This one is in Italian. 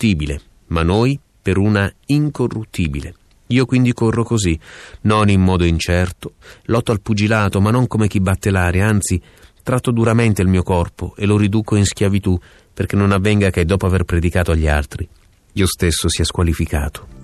corruttibile, ma noi per una incorruttibile. Io quindi corro così, non in modo incerto, lotto al pugilato, ma non come chi batte l'aria, anzi tratto duramente il mio corpo e lo riduco in schiavitù, perché non avvenga che dopo aver predicato agli altri io stesso sia squalificato.